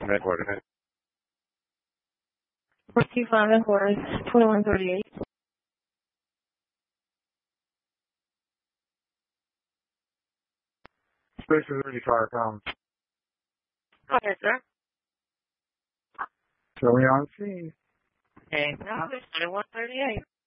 headquarters. 425 headquarters, 2138. Station 35 pounds. Go ahead, sir. Show me on scene. Okay, now it's 2138.